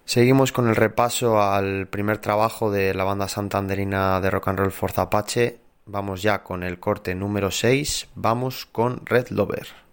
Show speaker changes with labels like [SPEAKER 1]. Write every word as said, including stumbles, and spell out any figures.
[SPEAKER 1] Seguimos con el repaso al primer trabajo de la banda santanderina de rock and roll Forza Apache. Vamos ya con el corte número seis. Vamos con Red Lover.